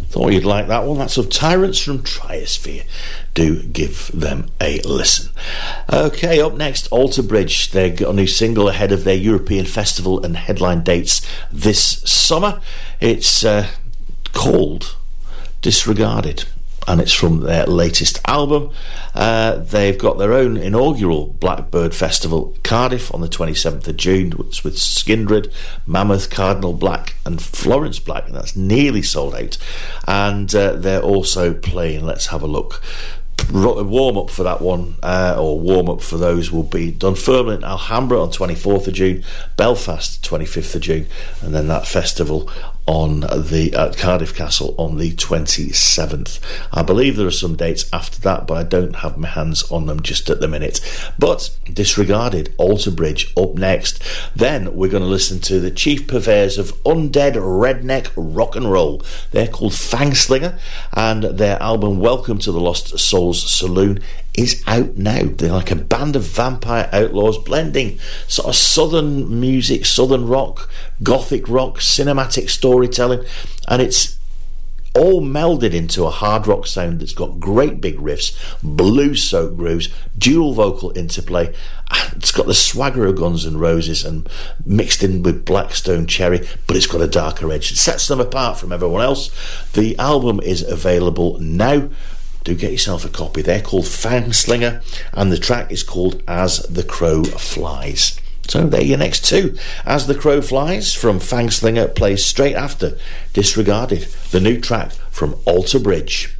Thought you'd like that one. That's of Tyrants from Triosphere. Do give them a listen. Okay, up next, Alter Bridge. They've got a new single ahead of their European festival and headline dates this summer. It's called Disregarded, and it's from their latest album. They've got their own inaugural Blackbird Festival, Cardiff, on the 27th of June. It's with Skindred, Mammoth, Cardinal Black and Florence Black, and that's nearly sold out. And they're also playing, let's have a look, warm-up for that one, or warm-up for those, will be Dunfermline, Alhambra on 24th of June, Belfast 25th of June, and then that festival on at Cardiff Castle on the 27th. I believe there are some dates after that, but I don't have my hands on them just at the minute. But Disregarded, Alter Bridge, up next. Then we're going to listen to the chief purveyors of undead redneck rock and roll. They're called Fangslinger, and their album Welcome to the Lost Souls Saloon is out now. They're like a band of vampire outlaws blending sort of southern music, southern rock, gothic rock, cinematic storytelling, and it's all melded into a hard rock sound that's got great big riffs, blues-soaked grooves, dual vocal interplay. It's got the swagger of Guns N' Roses and mixed in with Black Stone Cherry, but it's got a darker edge. It sets them apart from everyone else. The album is available now. Do get yourself a copy. They're called Fangslinger, and the track is called As the Crow Flies. So there are your next two. As the Crow Flies from Fangslinger plays straight after Disregarded, the new track from Alter Bridge.